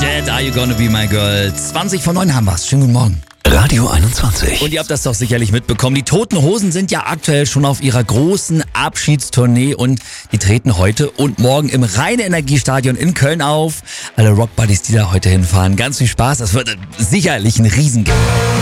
Jet, Are You Gonna Be My Girl? 20 vor 9 haben wir's. Schönen guten Morgen. Radio 21. Und ihr habt das doch sicherlich mitbekommen. Die Toten Hosen sind ja aktuell schon auf ihrer großen Abschiedstournee und die treten heute und morgen im Rhein-Energiestadion in Köln auf. Alle Rockbuddies, die da heute hinfahren, ganz viel Spaß. Das wird sicherlich ein Riesengig.